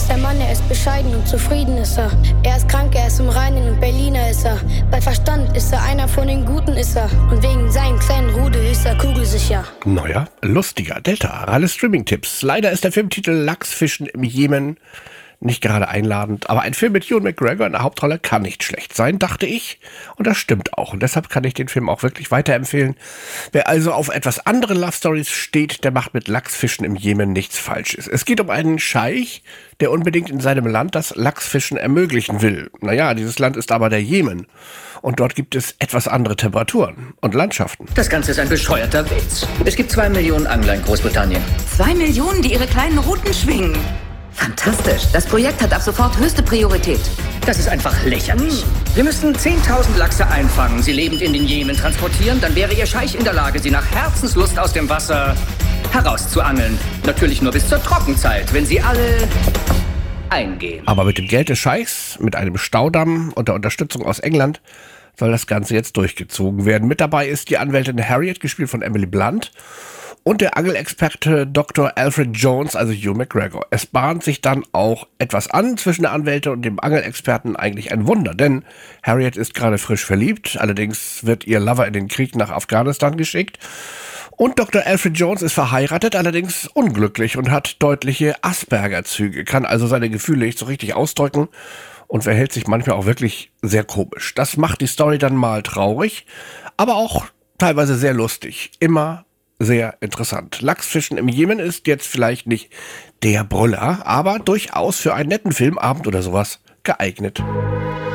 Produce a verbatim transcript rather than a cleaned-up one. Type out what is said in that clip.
ist der Mann, er ist bescheiden und zufrieden ist er. Er ist krank, er ist im Reinen und Berliner ist er. Bei Verstand ist er einer von den Guten ist er. Und wegen seinen kleinen Rudel ist er kugelsicher. Neuer, lustiger Delta, alle Streaming-Tipps. Leider ist der Filmtitel Lachsfischen im Jemen nicht gerade einladend, aber ein Film mit Ewan McGregor in der Hauptrolle kann nicht schlecht sein, dachte ich. Und das stimmt auch. Und deshalb kann ich den Film auch wirklich weiterempfehlen. Wer also auf etwas andere Love Stories steht, der macht mit Lachsfischen im Jemen nichts Falsches. Es geht um einen Scheich, der unbedingt in seinem Land das Lachsfischen ermöglichen will. Naja, dieses Land ist aber der Jemen. Und dort gibt es etwas andere Temperaturen und Landschaften. Das Ganze ist ein bescheuerter Witz. Es gibt zwei Millionen Angler in Großbritannien. Zwei Millionen, die ihre kleinen Routen schwingen. Fantastisch. Das Projekt hat ab sofort höchste Priorität. Das ist einfach lächerlich. Mm. Wir müssten zehntausend Lachse einfangen, sie lebend in den Jemen transportieren. Dann wäre ihr Scheich in der Lage, sie nach Herzenslust aus dem Wasser herauszuangeln. Natürlich nur bis zur Trockenzeit, wenn sie alle eingehen. Aber mit dem Geld des Scheichs, mit einem Staudamm und der Unterstützung aus England soll das Ganze jetzt durchgezogen werden. Mit dabei ist die Anwältin Harriet, gespielt von Emily Blunt, und der Angelexperte Doktor Alfred Jones, also Ewan McGregor. Es bahnt sich dann auch etwas an zwischen der Anwältin und dem Angelexperten, eigentlich ein Wunder, denn Harriet ist gerade frisch verliebt, allerdings wird ihr Lover in den Krieg nach Afghanistan geschickt. Und Doktor Alfred Jones ist verheiratet, allerdings unglücklich und hat deutliche Asperger-Züge, kann also seine Gefühle nicht so richtig ausdrücken und verhält sich manchmal auch wirklich sehr komisch. Das macht die Story dann mal traurig, aber auch teilweise sehr lustig. Immer sehr interessant. Lachsfischen im Jemen ist jetzt vielleicht nicht der Brüller, aber durchaus für einen netten Filmabend oder sowas geeignet.